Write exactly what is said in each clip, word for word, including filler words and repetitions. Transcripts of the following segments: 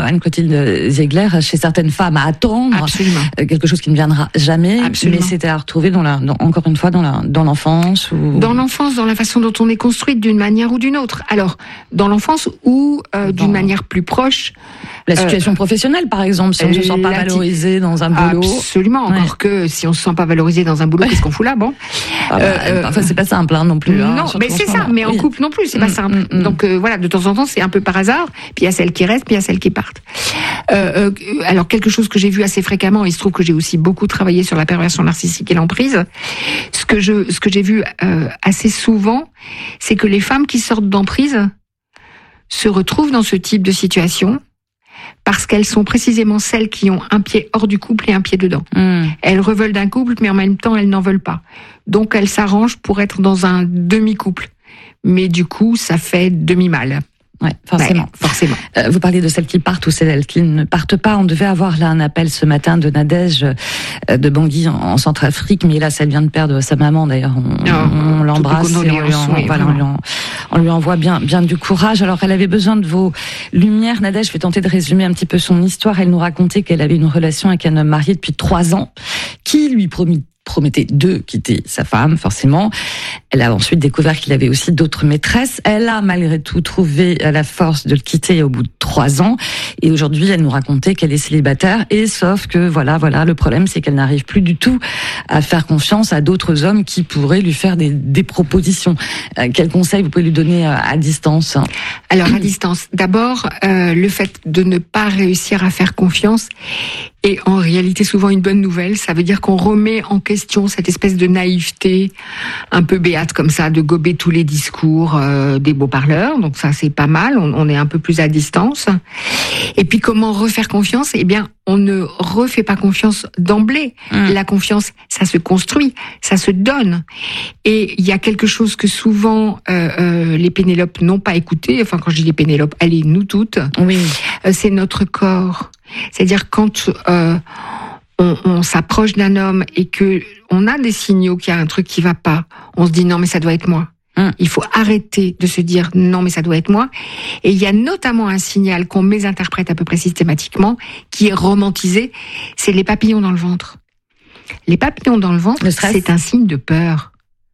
Anne-Clotilde Ziegler, chez certaines femmes à attendre Absolument. quelque chose qui ne viendra jamais, Absolument. mais c'était à retrouver dans la, dans, encore une fois dans la, dans l'enfance ou dans l'enfance, dans la façon dont on est construite d'une manière ou d'une autre. Alors, dans l'enfance ou euh, d'une Dans... manière plus proche. La situation euh, professionnelle, par exemple, si on ne se sent pas valorisé dans un boulot. Absolument, encore ouais. que si on se sent pas valorisé dans un boulot, ouais. qu'est-ce qu'on fout là, bon ah bah, euh, Enfin, c'est pas simple hein, non plus. Hein, non, mais c'est ça. Mais oui. en couple non plus, c'est mmh, pas simple. Mmh, Donc euh, voilà, de temps en temps, c'est un peu par hasard. Puis il y a celles qui restent, puis il y a celles qui partent. Euh, euh, alors quelque chose que j'ai vu assez fréquemment, il se trouve que j'ai aussi beaucoup travaillé sur la perversion narcissique et l'emprise. Ce que je, ce que j'ai vu euh, assez souvent, c'est que les femmes qui sortent d'emprise se retrouvent dans ce type de situation. Parce qu'elles sont précisément celles qui ont un pied hors du couple et un pied dedans. Mmh. Elles reveulent d'un couple, mais en même temps, elles n'en veulent pas. Donc, elles s'arrangent pour être dans un demi-couple. Mais du coup, ça fait demi-mal. Ouais, forcément. Ouais, forcément. Euh, vous parliez de celles qui partent ou celles qui ne partent pas. On devait avoir là un appel ce matin de Nadège euh, de Bangui en, en Centrafrique, mais là, elle vient de perdre sa maman d'ailleurs. On, oh, on l'embrasse et on lui, en, oui, voilà, on, lui en, on lui envoie bien, bien du courage. Alors, elle avait besoin de vos lumières. Nadège, je vais tenter de résumer un petit peu son histoire. Elle nous racontait qu'elle avait une relation avec un homme marié depuis trois ans, qui lui promit promettait de quitter sa femme, forcément. Elle a ensuite découvert qu'il avait aussi d'autres maîtresses. Elle a malgré tout trouvé la force de le quitter au bout de trois ans. Et aujourd'hui, elle nous racontait qu'elle est célibataire. Et sauf que voilà, voilà, le problème, c'est qu'elle n'arrive plus du tout à faire confiance à d'autres hommes qui pourraient lui faire des, des propositions. Euh, quels conseils vous pouvez lui donner à, à distance? Alors, à distance, d'abord, euh, le fait de ne pas réussir à faire confiance est en réalité souvent une bonne nouvelle. Ça veut dire qu'on remet en question cette espèce de naïveté un peu béate comme ça, de gober tous les discours euh, des beaux parleurs. Donc ça, c'est pas mal. On, on est un peu plus à distance. Et puis, comment refaire confiance? Eh bien, on ne refait pas confiance d'emblée. Mmh. La confiance, ça se construit, ça se donne. Et il y a quelque chose que souvent euh, euh, les Pénélopes n'ont pas écouté. Enfin, quand je dis les Pénélopes, allez, nous toutes. Oui. Euh, c'est notre corps. C'est-à-dire quand euh, on, on s'approche d'un homme et que on a des signaux qu'il y a un truc qui va pas, on se dit non mais ça doit être moi. Hum. Il faut arrêter de se dire non mais ça doit être moi. Et il y a notamment un signal qu'on mésinterprète à peu près systématiquement, qui est romantisé, c'est les papillons dans le ventre. Les papillons dans le ventre, le c'est un signe de peur.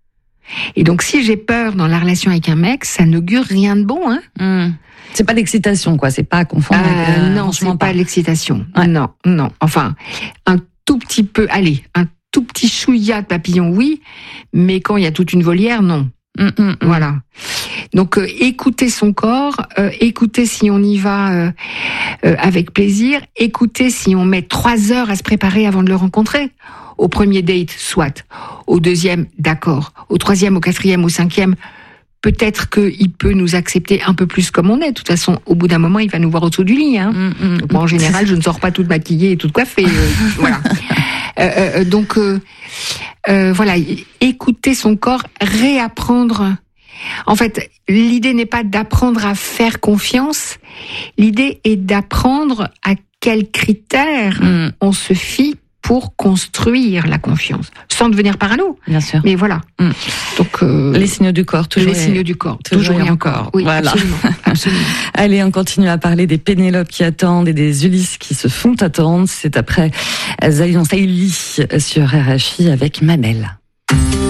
Et donc si j'ai peur dans la relation avec un mec, ça n'augure rien de bon, hein. Hum. C'est pas l'excitation, quoi. C'est pas à confondre. Euh, avec, euh, non, c'est pas, pas l'excitation. Ouais. Non, non. Enfin, un tout petit peu. Allez, un tout petit chouïa de papillon, oui. Mais quand il y a toute une volière, non. Mm, mm, mm. Voilà. Donc, euh, écoutez son corps. Euh, écoutez si on y va euh, euh, avec plaisir. Écoutez si on met trois heures à se préparer avant de le rencontrer. Au premier date, soit. Au deuxième, d'accord. Au troisième, au quatrième, au cinquième. Peut-être qu'il peut nous accepter un peu plus comme on est. De toute façon, au bout d'un moment, il va nous voir au-dessous du lit. Hein. Mmh, mmh, donc, moi, en général, je ne sors pas toute maquillée et toute coiffée. Euh, voilà. Euh, euh, donc, euh, euh, voilà, écouter son corps, réapprendre. En fait, l'idée n'est pas d'apprendre à faire confiance. L'idée est d'apprendre à quels critères mmh. on se fie pour construire la confiance, sans devenir parano. Bien sûr. Mais voilà. Mm. Donc euh, les signaux du corps, toujours. Les et... signaux du corps, toujours, toujours et encore. encore. Oui, voilà. absolument, absolument. Allez, on continue à parler des Pénélopes qui attendent et des Ulysses qui se font attendre. C'est après Zion Saïli sur R H I avec Mabel.